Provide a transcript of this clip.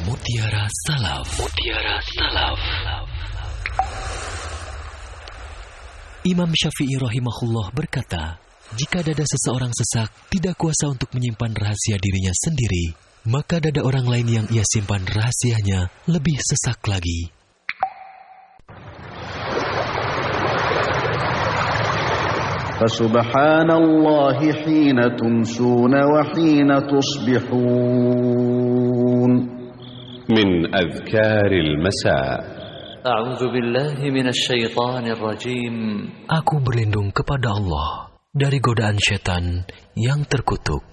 Mutiara Salaf. Mutiara Salaf. Imam Syafi'i rahimahullah berkata, jika dada seseorang sesak, tidak kuasa untuk menyimpan rahasia dirinya sendiri, maka dada orang lain yang ia simpan rahasianya lebih sesak lagi. Fasubhanallahi hina tumsuna wa hina tusbihun. Min adhkaril masa. A'udzu billahi minasy syaithanir rajim. Aku berlindung kepada Allah dari godaan syaitan yang terkutuk.